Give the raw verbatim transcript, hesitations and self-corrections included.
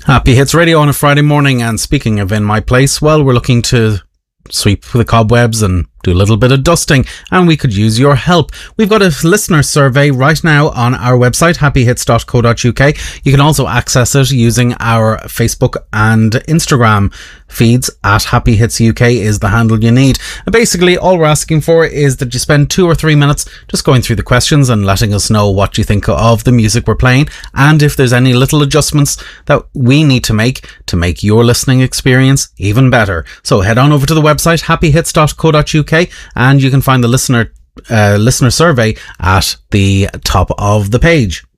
Happy Hits Radio on a Friday morning, and speaking of In My Place, well, we're looking to sweep the cobwebs and do a little bit of dusting, and we could use your help. We've got a listener survey right now on our website, happy hits dot co dot uk. You can also access it using our Facebook and Instagram feeds. At Happy Hits U K is the handle you need. And basically, all we're asking for is that you spend two or three minutes just going through the questions and letting us know what you think of the music we're playing, and if there's any little adjustments that we need to make to make your listening experience even better. So head on over to the website, happy hits dot co dot uk, and you can find the listener uh, listener survey at the top of the page.